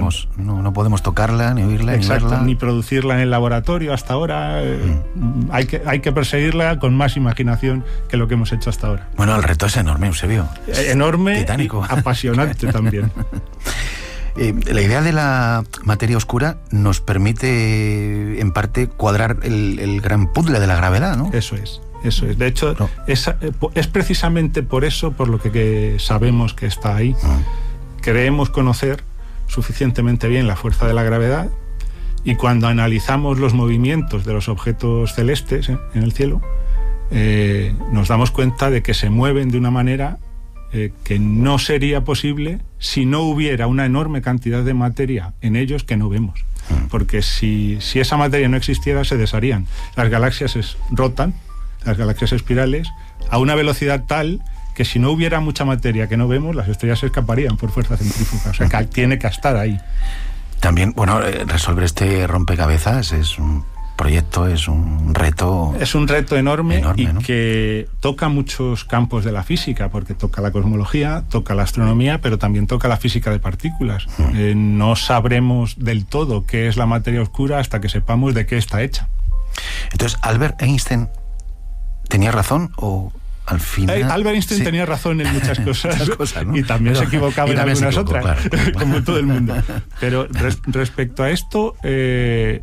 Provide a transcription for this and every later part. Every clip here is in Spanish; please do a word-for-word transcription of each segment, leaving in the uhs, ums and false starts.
podemos, no, no podemos tocarla, ni oírla, Exacto, ni verla. Ni producirla en el laboratorio hasta ahora. Mm. Hay que, hay que perseguirla con más imaginación que lo que hemos hecho hasta ahora. Bueno, el reto es enorme, Eusebio. Enorme, titánico. Y apasionante también. Eh, la idea de la materia oscura nos permite, en parte, cuadrar el, el gran puzzle de la gravedad, ¿no? Eso es. Eso es. De hecho, no. es, es precisamente por eso por lo que, que sabemos que está ahí. Mm. Creemos conocer suficientemente bien la fuerza de la gravedad, y cuando analizamos los movimientos de los objetos celestes ¿eh? en el cielo, eh, nos damos cuenta de que se mueven de una manera eh, que no sería posible si no hubiera una enorme cantidad de materia en ellos que no vemos. Mm. Porque si, si esa materia no existiera, se desharían. Las galaxias es, rotan, las galaxias espirales, a una velocidad tal que si no hubiera mucha materia que no vemos, las estrellas se escaparían por fuerza centrífuga. O sea, que tiene que estar ahí. También, bueno, resolver este rompecabezas es un proyecto, es un reto... Es un reto enorme, enorme y ¿no? que toca muchos campos de la física, porque toca la cosmología, toca la astronomía, pero también toca la física de partículas. Mm. Eh, no sabremos del todo qué es la materia oscura hasta que sepamos de qué está hecha. Entonces, ¿Albert Einstein tenía razón o al final? Eh, Albert Einstein sí. tenía razón en muchas cosas, muchas cosas ¿no? y también Pero, se equivocaba en algunas equivocó, otras, claro, claro. como todo el mundo. Pero res, respecto a esto, eh,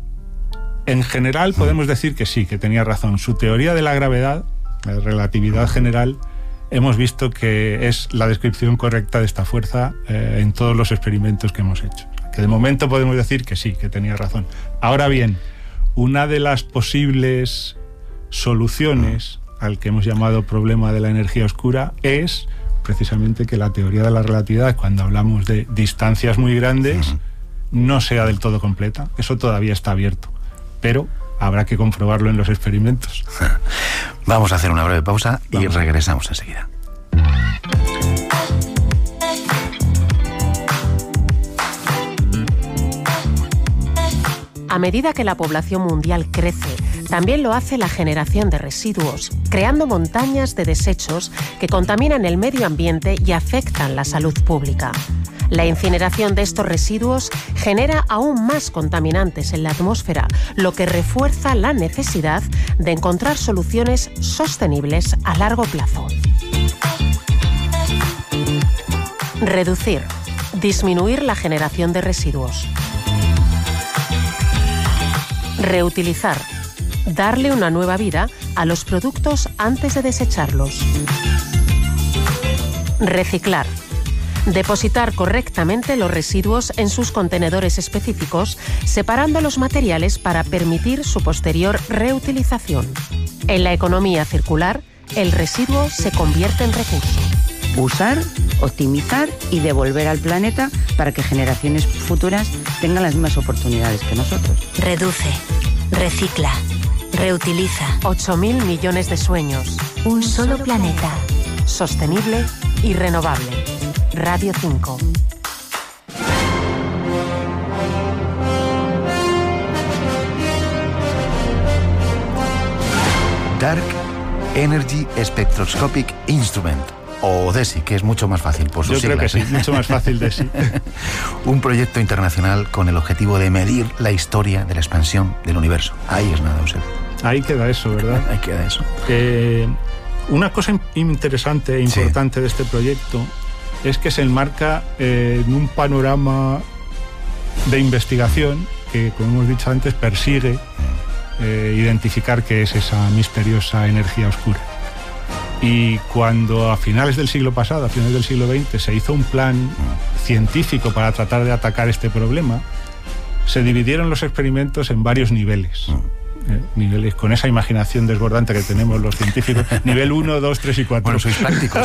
en general podemos mm. decir que sí, que tenía razón. Su teoría de la gravedad, la relatividad mm. general, hemos visto que es la descripción correcta de esta fuerza eh, en todos los experimentos que hemos hecho. Que de momento podemos decir que sí, que tenía razón. Ahora bien, una de las posibles soluciones al que hemos llamado problema de la energía oscura es precisamente que la teoría de la relatividad, cuando hablamos de distancias muy grandes, uh-huh. no sea del todo completa. Eso todavía está abierto, pero habrá que comprobarlo en los experimentos. Vamos a hacer una breve pausa y Vamos. regresamos enseguida. A medida que la población mundial crece, también lo hace la generación de residuos, creando montañas de desechos que contaminan el medio ambiente y afectan la salud pública. La incineración de estos residuos genera aún más contaminantes en la atmósfera, lo que refuerza la necesidad de encontrar soluciones sostenibles a largo plazo. Reducir, disminuir la generación de residuos. Reutilizar, darle una nueva vida a los productos antes de desecharlos. Reciclar, depositar correctamente los residuos en sus contenedores específicos, separando los materiales para permitir su posterior reutilización. En la economía circular, el residuo se convierte en recurso. Usar, optimizar y devolver al planeta para que generaciones futuras tengan las mismas oportunidades que nosotros. Reduce, recicla, reutiliza. ocho mil millones de sueños. Un solo planeta. Sostenible y renovable. Radio cinco. Dark Energy Spectroscopic Instrument, o D E S I, que es mucho más fácil por sus Yo siglas. creo que sí, mucho más fácil D E S I. Un proyecto internacional con el objetivo de medir la historia de la expansión del universo. Ahí es nada, Eusebio. Ahí queda eso, ¿verdad? Ahí queda eso. Eh, una cosa interesante e importante sí. de este proyecto es que se enmarca eh, en un panorama de investigación que, como hemos dicho antes, persigue eh, identificar qué es esa misteriosa energía oscura. Y cuando a finales del siglo pasado, a finales del siglo veinte, se hizo un plan científico para tratar de atacar este problema, se dividieron los experimentos en varios niveles. Eh, niveles con esa imaginación desbordante que tenemos los científicos. Nivel uno, dos, tres y cuatro. Bueno, sois prácticos.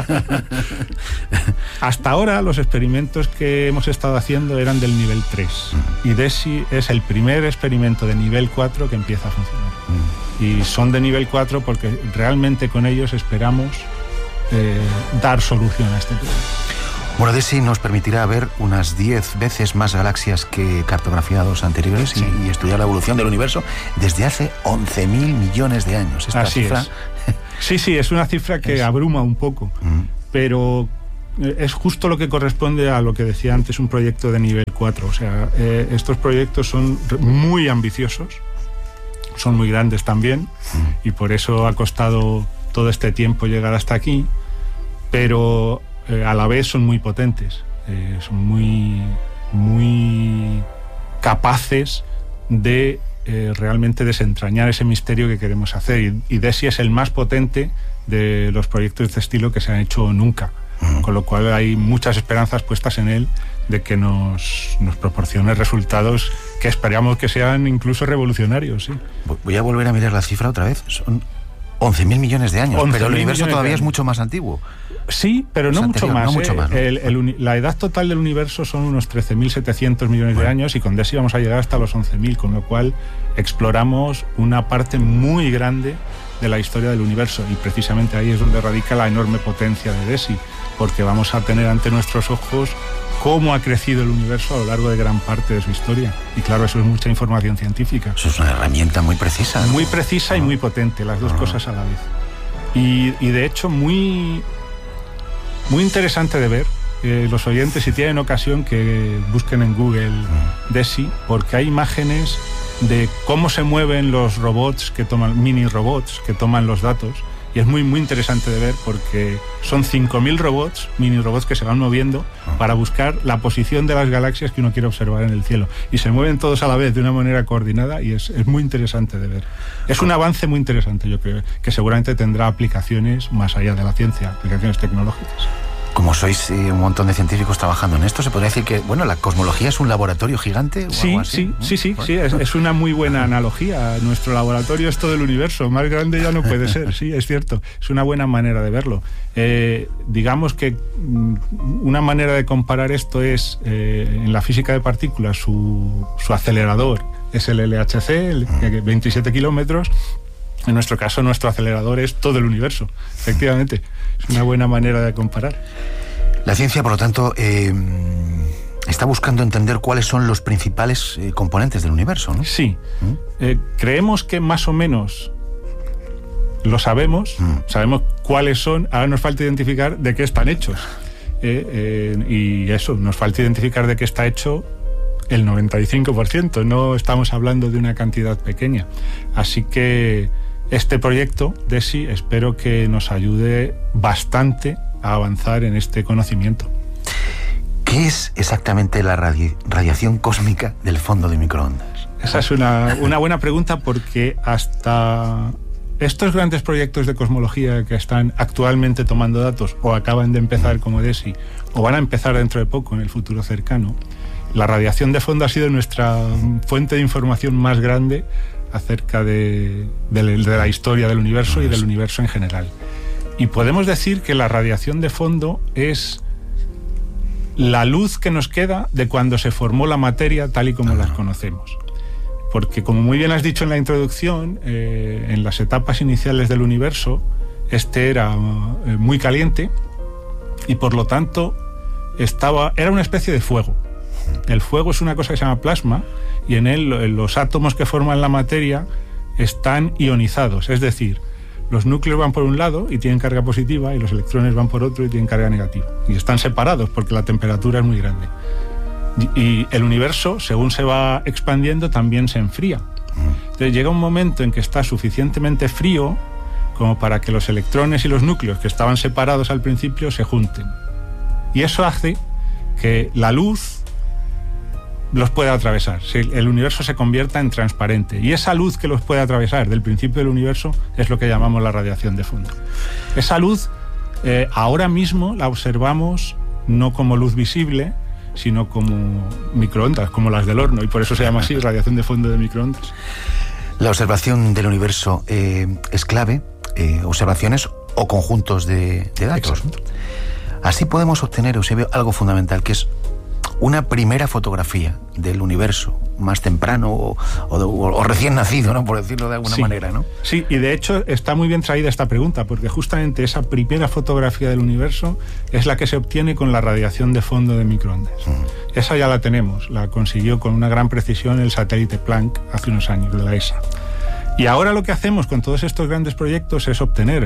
Hasta ahora los experimentos que hemos estado haciendo eran del nivel tres. Mm. Y D E S I es el primer experimento de nivel cuatro que empieza a funcionar. Mm. Y son de nivel cuatro porque realmente con ellos esperamos eh, dar solución a este problema. Bueno, D E S I nos permitirá ver unas diez veces más galaxias que cartografiados anteriores sí. y, y estudiar la evolución del universo desde hace once mil millones de años. Esta Así cifra... es. Sí, sí, es una cifra que es... abruma un poco, mm. pero es justo lo que corresponde a lo que decía antes, un proyecto de nivel cuatro. O sea, eh, estos proyectos son muy ambiciosos, son muy grandes también, y por eso ha costado todo este tiempo llegar hasta aquí, pero eh, a la vez son muy potentes, eh, son muy, muy capaces de eh, realmente desentrañar ese misterio que queremos hacer, y, y DESI es el más potente de los proyectos de este estilo que se han hecho nunca, uh-huh. Con lo cual hay muchas esperanzas puestas en él de que nos, nos proporcione resultados que esperamos que sean incluso revolucionarios. ¿Sí? Voy a volver a mirar la cifra otra vez. Son once mil millones de años, pero el universo todavía es mucho más antiguo. Sí, pero no, mucho, anterior, más, no eh. mucho más. ¿no? El, el, la edad total del universo son unos trece mil setecientos millones bueno. de años, y con DESI vamos a llegar hasta los once mil, con lo cual exploramos una parte muy grande de la historia del universo, y precisamente ahí es donde radica la enorme potencia de DESI, porque vamos a tener ante nuestros ojos cómo ha crecido el universo a lo largo de gran parte de su historia. Y claro, eso es mucha información científica. Eso es una herramienta muy precisa, ¿no? Muy precisa ah. y muy potente, las dos ah. cosas a la vez. Y, y de hecho muy, muy interesante de ver. Eh, los oyentes, si tienen ocasión, que busquen en Google ah. DESI, porque hay imágenes de cómo se mueven los robots que toman, mini robots que toman los datos. Y es muy, muy interesante de ver, porque son cinco mil robots, mini robots, que se van moviendo para buscar la posición de las galaxias que uno quiere observar en el cielo. Y se mueven todos a la vez de una manera coordinada, y es, es muy interesante de ver. Es un avance muy interesante, yo creo, que seguramente tendrá aplicaciones más allá de la ciencia, aplicaciones tecnológicas. Como sois eh, un montón de científicos trabajando en esto, ¿se podría decir que, bueno, la cosmología es un laboratorio gigante? O sí, algo así, sí, ¿no? sí, sí, bueno. sí, es, es una muy buena analogía. Nuestro laboratorio es todo el universo, más grande ya no puede ser, sí, es cierto. Es una buena manera de verlo. Eh, digamos que una manera de comparar esto es, eh, en la física de partículas, su, su acelerador es el L H C, el, veintisiete kilómetros. En nuestro caso, nuestro acelerador es todo el universo, efectivamente. Es una buena manera de comparar. La ciencia, por lo tanto, eh, está buscando entender cuáles son los principales eh, componentes del universo, ¿no? Sí. ¿Mm? Eh, creemos que más o menos lo sabemos, ¿Mm? sabemos cuáles son, ahora nos falta identificar de qué están hechos. Eh, eh, y eso, nos falta identificar de qué está hecho el noventa y cinco por ciento, no estamos hablando de una cantidad pequeña. Así que este proyecto, DESI, espero que nos ayude bastante a avanzar en este conocimiento. ¿Qué es exactamente la radi- radiación cósmica del fondo de microondas? Esa es una, una buena pregunta, porque hasta estos grandes proyectos de cosmología que están actualmente tomando datos, o acaban de empezar como DESI, o van a empezar dentro de poco en el futuro cercano, la radiación de fondo ha sido nuestra fuente de información más grande acerca de, de, de la historia del universo y del universo en general. Y podemos decir que la radiación de fondo es la luz que nos queda de cuando se formó la materia tal y como las conocemos. Porque, como muy bien has dicho en la introducción, eh, en las etapas iniciales del universo, este era eh, muy caliente, y por lo tanto estaba, era una especie de fuego. El fuego es una cosa que se llama plasma, y en él los átomos que forman la materia están ionizados, es decir, los núcleos van por un lado y tienen carga positiva, y los electrones van por otro y tienen carga negativa, y están separados porque la temperatura es muy grande. Y, y el universo, según se va expandiendo, también se enfría. Entonces llega un momento en que está suficientemente frío como para que los electrones y los núcleos, que estaban separados al principio, se junten, y eso hace que la luz los puede atravesar, el universo se convierta en transparente, y esa luz que los puede atravesar del principio del universo es lo que llamamos la radiación de fondo. Esa luz eh, ahora mismo la observamos no como luz visible, sino como microondas, como las del horno, y por eso se llama así, radiación de fondo de microondas. La observación del universo eh, es clave, eh, observaciones o conjuntos de, de datos. Exacto. Así podemos obtener, Eusebio, algo fundamental, que es una primera fotografía del universo más temprano o, o, o recién nacido, ¿no?, por decirlo de alguna sí. manera, ¿no? Sí, y de hecho está muy bien traída esta pregunta, porque justamente esa primera fotografía del universo es la que se obtiene con la radiación de fondo de microondas. Mm. Esa ya la tenemos, la consiguió con una gran precisión el satélite Planck hace unos años, de la E S A. Y ahora lo que hacemos con todos estos grandes proyectos es obtener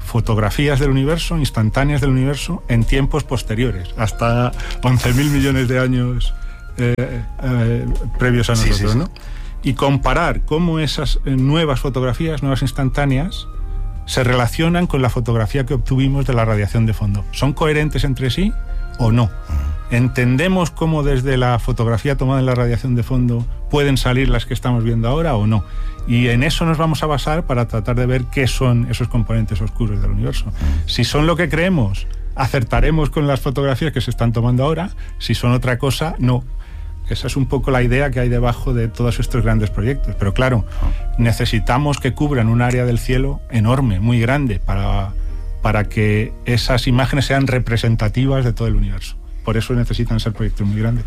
fotografías del universo, instantáneas del universo, en tiempos posteriores, hasta once mil millones de años eh, eh, previos a nosotros, sí, sí, sí. ¿no? Y comparar cómo esas nuevas fotografías, nuevas instantáneas, se relacionan con la fotografía que obtuvimos de la radiación de fondo. ¿Son coherentes entre sí o no? ¿Entendemos cómo desde la fotografía tomada en la radiación de fondo pueden salir las que estamos viendo ahora o no? Y en eso nos vamos a basar para tratar de ver qué son esos componentes oscuros del universo. Si son lo que creemos, acertaremos con las fotografías que se están tomando ahora. Si son otra cosa, no. Esa es un poco la idea que hay debajo de todos estos grandes proyectos. Pero claro, necesitamos que cubran un área del cielo enorme, muy grande, para, para que esas imágenes sean representativas de todo el universo. Por eso necesitan ser proyectos muy grandes.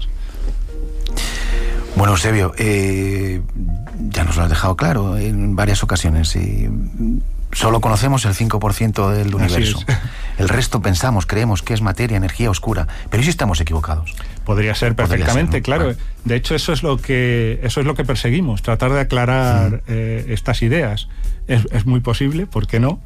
Bueno, Eusebio, eh, ya nos lo has dejado claro en varias ocasiones. Eh, solo conocemos el cinco por ciento del universo. El resto pensamos, creemos que es materia, energía oscura. Pero ¿y si estamos equivocados? Podría ser perfectamente, Podría ser, ¿no? Claro. De hecho, eso es lo que eso es lo que perseguimos, tratar de aclarar sí. eh, estas ideas. Es, es muy posible, ¿por qué no?,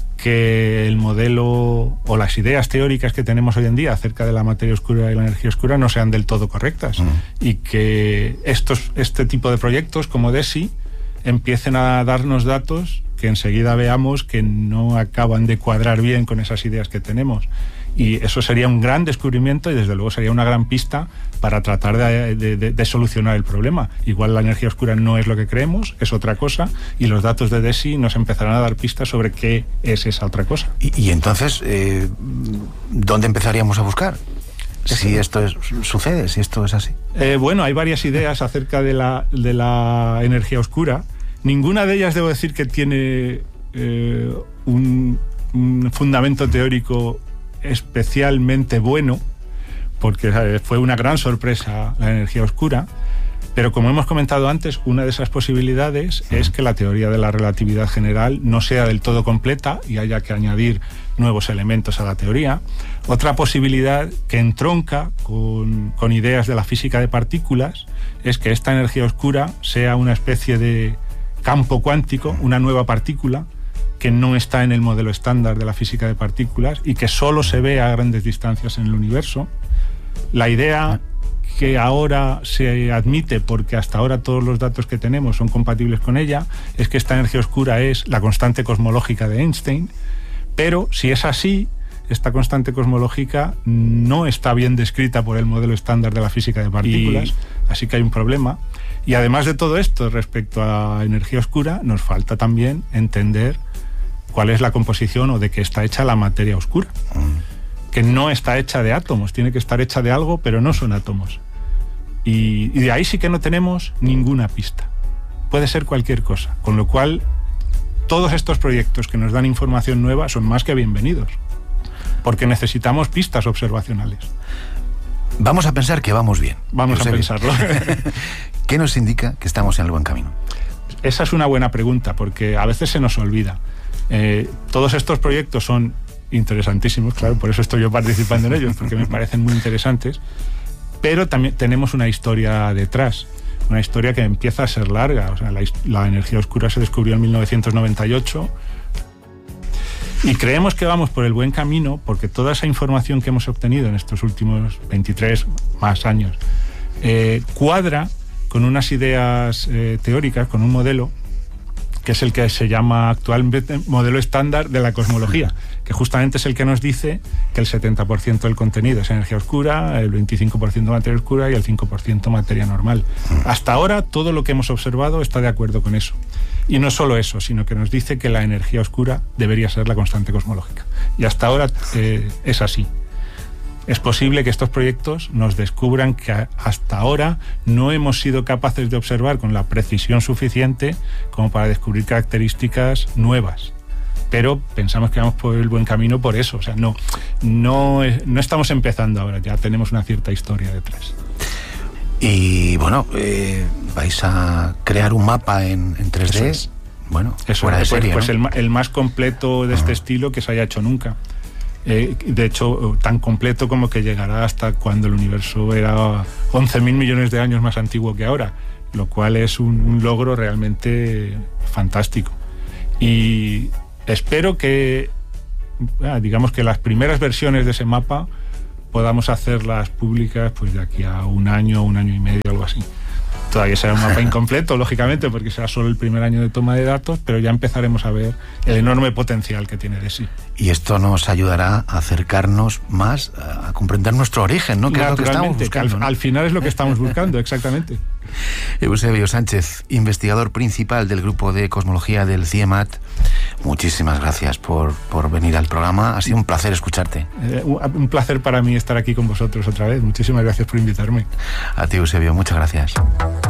que el modelo o las ideas teóricas que tenemos hoy en día acerca de la materia oscura y la energía oscura no sean del todo correctas, mm. y que estos este tipo de proyectos como DESI empiecen a darnos datos que enseguida veamos que no acaban de cuadrar bien con esas ideas que tenemos. Y eso sería un gran descubrimiento y desde luego sería una gran pista para tratar de, de, de, de solucionar el problema. Igual la energía oscura no es lo que creemos, es otra cosa, y los datos de DESI nos empezarán a dar pistas sobre qué es esa otra cosa. Y, y entonces, eh, ¿dónde empezaríamos a buscar? Si esto es, sucede, si esto es así. Eh, bueno, hay varias ideas acerca de la, de la energía oscura. Ninguna de ellas, debo decir, que tiene eh, un, un fundamento teórico especialmente bueno, porque ¿sabes?, fue una gran sorpresa la energía oscura, pero como hemos comentado antes, una de esas posibilidades sí. es que la teoría de la relatividad general no sea del todo completa y haya que añadir nuevos elementos a la teoría. Otra posibilidad que entronca con, con ideas de la física de partículas es que esta energía oscura sea una especie de campo cuántico, una nueva partícula que no está en el modelo estándar de la física de partículas y que solo se ve a grandes distancias en el universo. La idea que ahora se admite, porque hasta ahora todos los datos que tenemos son compatibles con ella, es que esta energía oscura es la constante cosmológica de Einstein, pero si es así, esta constante cosmológica no está bien descrita por el modelo estándar de la física de partículas, y... así que hay un problema. Y además de todo esto, respecto a energía oscura, nos falta también entender cuál es la composición o de qué está hecha la materia oscura, mm. que no está hecha de átomos, tiene que estar hecha de algo, pero no son átomos. Y, y de ahí sí que no tenemos ninguna pista. Puede ser cualquier cosa, con lo cual todos estos proyectos que nos dan información nueva son más que bienvenidos, porque necesitamos pistas observacionales. Vamos a pensar que vamos bien. Vamos a pensarlo. ¿Qué nos indica que estamos en el buen camino? Esa es una buena pregunta, porque a veces se nos olvida. Eh, todos estos proyectos son interesantísimos, claro, por eso estoy yo participando en ellos, porque me parecen muy interesantes, pero también tenemos una historia detrás, una historia que empieza a ser larga. O sea, la, la energía oscura se descubrió en mil novecientos noventa y ocho y creemos que vamos por el buen camino porque toda esa información que hemos obtenido en estos últimos veintitrés más años eh, cuadra con unas ideas eh, teóricas, con un modelo que es el que se llama actualmente modelo estándar de la cosmología, que justamente es el que nos dice que el setenta por ciento del contenido es energía oscura, el veinticinco por ciento materia oscura y el cinco por ciento materia normal. Hasta ahora todo lo que hemos observado está de acuerdo con eso. Y no solo eso, sino que nos dice que la energía oscura debería ser la constante cosmológica. Y hasta ahora eh, es así. Es posible que estos proyectos nos descubran que hasta ahora no hemos sido capaces de observar con la precisión suficiente como para descubrir características nuevas. Pero pensamos que vamos por el buen camino por eso. O sea, no, no, no estamos empezando ahora, ya tenemos una cierta historia detrás. Y bueno, eh, vais a crear un mapa en, en tres D. Eso es. Bueno, eso fuera es, de serie, pues, ¿no? pues el, el más completo de este uh-huh. estilo que se haya hecho nunca. Eh, de hecho, tan completo como que llegará hasta cuando el universo era once mil millones de años más antiguo que ahora, lo cual es un, un logro realmente fantástico. Y espero que digamos que las primeras versiones de ese mapa podamos hacerlas públicas pues de aquí a un año, un año y medio, algo así. Todavía será un mapa incompleto, lógicamente, porque será solo el primer año de toma de datos, pero ya empezaremos a ver el enorme potencial que tiene de sí. Y esto nos ayudará a acercarnos más a comprender nuestro origen, ¿no? Que es lo que estamos buscando, al, ¿no? al final es lo que estamos buscando, exactamente. Eusebio Sánchez, investigador principal del grupo de cosmología del CIEMAT, muchísimas gracias por, por venir al programa. Ha sido un placer escucharte. Eh, un placer para mí estar aquí con vosotros otra vez. Muchísimas gracias por invitarme. A ti, Eusebio, muchas gracias.